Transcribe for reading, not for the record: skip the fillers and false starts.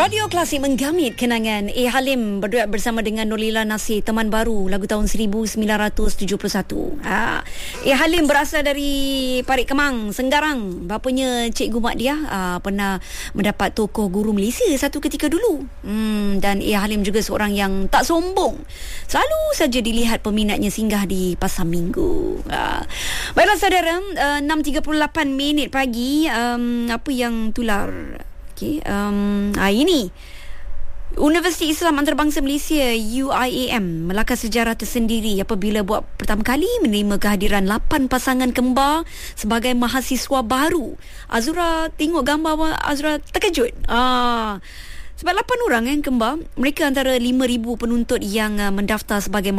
Radio Klasik menggamit kenangan Halim berduet bersama dengan Nolila Nasir, teman baru, lagu tahun 1971. Halim berasal dari Parit Kemang, Senggarang. Bapanya Cikgu Mak Diah pernah mendapat tokoh guru Malaysia satu ketika dulu. Dan Halim juga seorang yang tak sombong. Selalu saja dilihat peminatnya singgah di Pasar Minggu. Baiklah saudara, 6.38 pagi. Apa yang tular? Ini Universiti Islam Antarabangsa Malaysia UIAM melakar sejarah tersendiri apabila buat pertama kali menerima kehadiran 8 pasangan kembar sebagai mahasiswa baru. Azura tengok gambar, Azura terkejut. Sebab 8 orang kembar, mereka antara 5,000 penuntut yang mendaftar sebagai